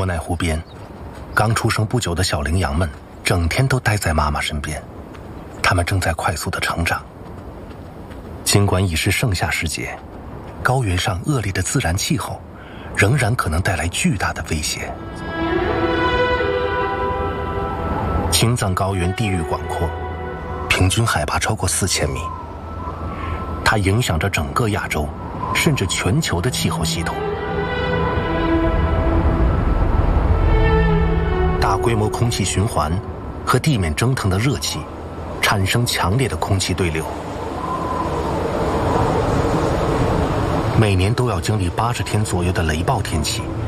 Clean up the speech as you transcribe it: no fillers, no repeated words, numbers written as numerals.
沃奈湖边，刚出生不久的小羚羊们整天都待在妈妈身边，它们正在快速的成长。尽管已是盛夏时节，高原上恶劣的自然气候仍然可能带来巨大的威胁。青藏高原地域广阔，平均海拔超过4000米，它影响着整个亚洲，甚至全球的气候系统。大规模空气循环和地面蒸腾的热气，产生强烈的空气对流。每年都要经历80天左右的雷暴天气，